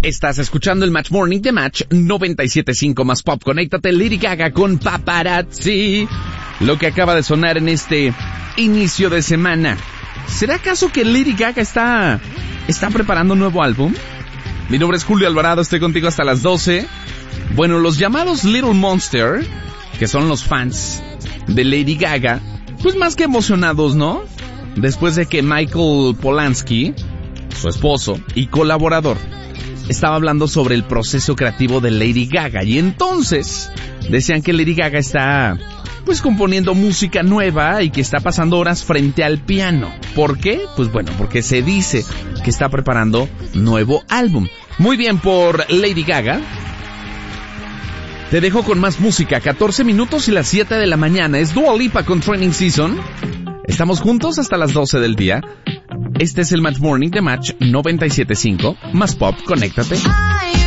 Estás escuchando el Match Morning de Match 97.5 más Pop. Conéctate, Lady Gaga con Paparazzi. Lo que acaba de sonar en este inicio de semana. ¿Será acaso que Lady Gaga está preparando un nuevo álbum? Mi nombre es Julio Alvarado, estoy contigo hasta las 12. Bueno, los llamados Little Monster, que son los fans de Lady Gaga, pues más que emocionados, ¿no? Después de que Michael Polanski, su esposo y colaborador, estaba hablando sobre el proceso creativo de Lady Gaga. Y entonces decían que Lady Gaga está pues componiendo música nueva y que está pasando horas frente al piano. ¿Por qué? Pues bueno, porque se dice que está preparando nuevo álbum. Muy bien por Lady Gaga. Te dejo con más música, 14 minutos y las 7 de la mañana. Es Dua Lipa con Training Season. Estamos juntos hasta las 12 del día. Este es el Match Morning de Match 97.5 más Pop. Conéctate.